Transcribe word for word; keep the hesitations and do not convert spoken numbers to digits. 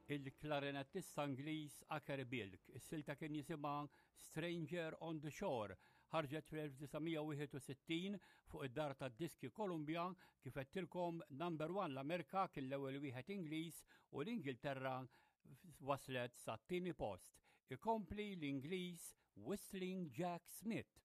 il-klarinettista Ingliż Aker Bilk. Is-silta kien jisimha Stranger on the Shore, ħarġet fl-1961 fuq id-dar tad-diski Columbia kif qedtilkom number one l-Amerika kien l-ewwel wieħed Ingliż u l-Ingilterra waslet sa t-tieni post. Ikompli l-Ingliż Whistling Jack Smith.